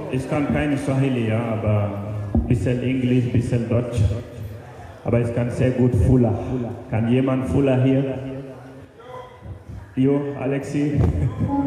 ich kann kein Swahili, ja, aber ein bisschen Englisch, ein bisschen Deutsch. Aber ich kann sehr gut Fula. Kann jemand Fula hier? Jo, Alexi?